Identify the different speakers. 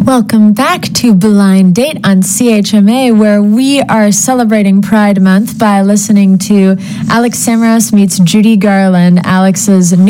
Speaker 1: Welcome back to Blind Date on CHMA, where we are celebrating Pride Month by listening to Alex Samaras meets Judy Garland, Alex's new